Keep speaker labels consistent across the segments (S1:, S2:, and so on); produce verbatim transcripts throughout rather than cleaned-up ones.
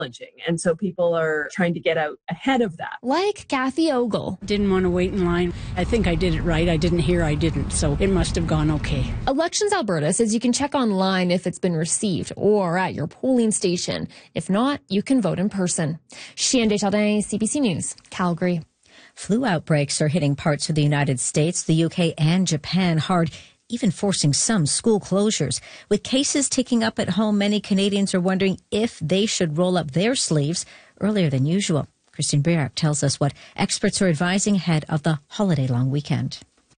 S1: And so people are trying to get out ahead of that.
S2: Like Kathy Ogle.
S3: Didn't want to wait in line. I think I did it right. I didn't hear I didn't. So it must have gone okay.
S2: Elections Alberta says you can check online if it's been received or at your polling station. If not, you can vote in person. Chien Desjardins, C B C News, Calgary.
S4: Flu outbreaks are hitting parts of the United States, the U K and Japan hard, even forcing some school closures. With cases ticking up at home, many Canadians are wondering if they should roll up their sleeves earlier than usual. Christine Birak tells us what experts are advising ahead of the holiday-long weekend.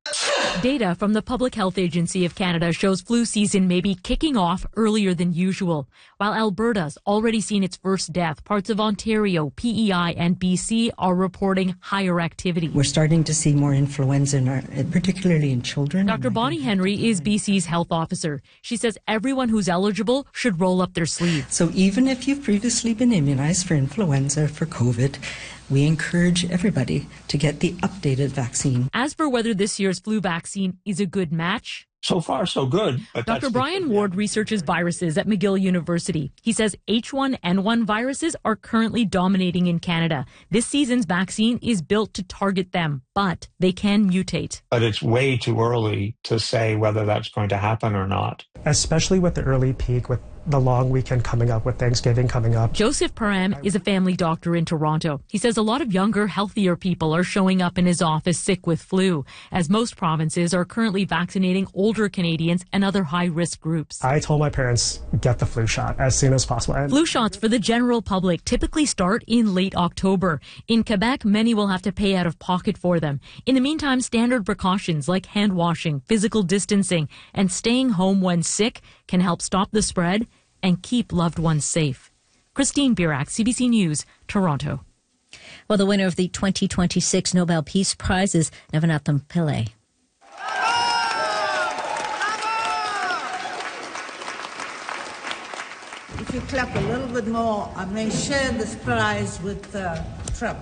S5: Data from the Public Health Agency of Canada shows flu season may be kicking off earlier than usual. While Alberta's already seen its first death, parts of Ontario, P E I, and B C are reporting higher activity.
S6: We're starting to see more influenza, in our, particularly in children.
S5: Doctor Bonnie Henry is B C's health officer. She says everyone who's eligible should roll up their sleeves.
S6: So even if you've previously been immunized for influenza, for COVID, we encourage everybody to get the updated vaccine.
S5: As for whether this year's flu vaccine is a good match,
S7: so far, so good. But
S5: Doctor Brian Ward researches viruses at McGill University. He says H one N one viruses are currently dominating in Canada. This season's vaccine is built to target them, but they can mutate.
S7: But it's way too early to say whether that's going to happen or not.
S8: Especially with the early peak, with the long weekend coming up, with Thanksgiving coming up.
S5: Joseph Param is a family doctor in Toronto. He says a lot of younger, healthier people are showing up in his office sick with flu, as most provinces are currently vaccinating older Canadians and other high-risk groups.
S8: I told my parents, get the flu shot as soon as possible. And
S5: flu shots for the general public typically start in late October. In Quebec, many will have to pay out of pocket for them. In the meantime, standard precautions like hand washing, physical distancing, and staying home when sick can help stop the spread and keep loved ones safe. Christine Birak, C B C News, Toronto.
S4: Well, the winner of the twenty twenty-six Nobel Peace Prize is Navanathan Pillai.
S9: If you clap a little bit more, I may share this prize with uh, Trump.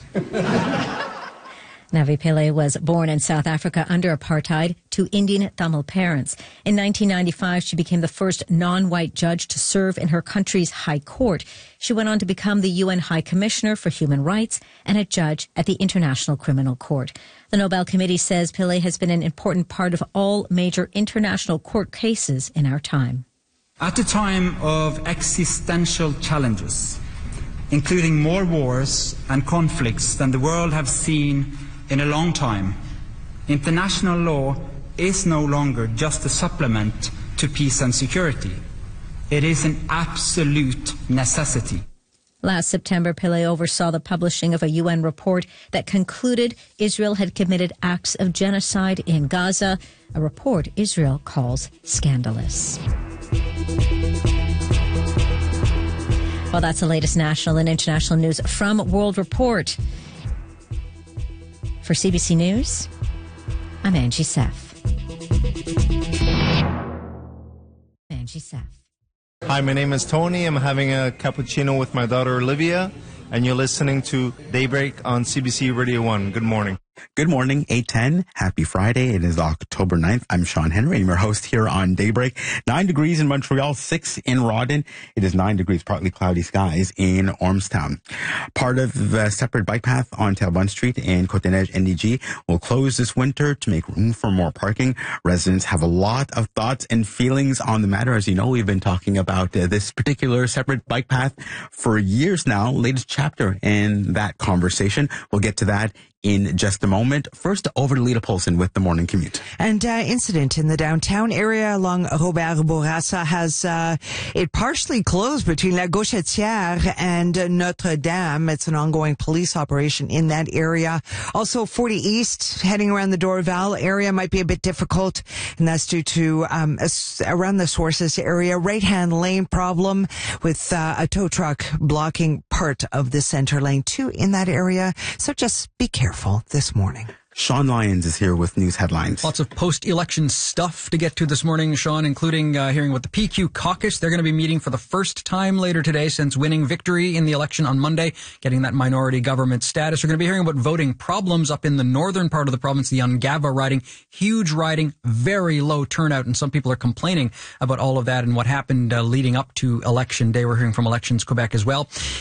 S4: Navi Pillai was born in South Africa under apartheid to Indian Tamil parents. In nineteen ninety-five, she became the first non-white judge to serve in her country's high court. She went on to become the U N High Commissioner for Human Rights and a judge at the International Criminal Court. The Nobel Committee says Pillai has been an important part of all major international court cases in our time.
S10: At a time of existential challenges, including more wars and conflicts than the world have seen in a long time, international law is no longer just a supplement to peace and security. It is an absolute necessity.
S4: Last September, Pillai oversaw the publishing of a U N report that concluded Israel had committed acts of genocide in Gaza, a report Israel calls scandalous. Well, that's the latest national and international news from World Report. For C B C News, I'm Angie Seff. Angie Seff.
S11: Hi, my name is Tony. I'm having a cappuccino with my daughter Olivia, and you're listening to Daybreak on C B C Radio one. Good morning.
S12: Good morning, eight ten. Happy Friday. It is October ninth. I'm Sean Henry. I'm your host here on Daybreak. Nine degrees in Montreal, six in Rawdon. It is nine degrees, partly cloudy skies in Ormstown. Part of the separate bike path on Terrebonne Street in Côte-des-Neiges, N D G, will close this winter to make room for more parking. Residents have a lot of thoughts and feelings on the matter. As you know, we've been talking about uh, this particular separate bike path for years now. Latest chapter in that conversation. We'll get to that in just a moment. First, over to Lita Polson with the morning commute.
S13: And uh, incident in the downtown area along Robert Bourassa has uh, it partially closed between La Gauchetière and uh, Notre Dame. It's an ongoing police operation in that area. Also, forty East heading around the Dorval area might be a bit difficult, and that's due to um, around the Sources area right-hand lane problem with uh, a tow truck blocking part of the center lane too in that area. So just be careful this morning.
S12: Sean Lyons is here with news headlines.
S14: Lots of post-election stuff to get to this morning, Sean, including uh, hearing about the P Q caucus. They're going to be meeting for the first time later today since winning victory in the election on Monday, getting that minority government status. We're going to be hearing about voting problems up in the northern part of the province, the Ungava riding. Huge riding, very low turnout, and some people are complaining about all of that and what happened uh, leading up to election day. We're hearing from Elections Quebec as well.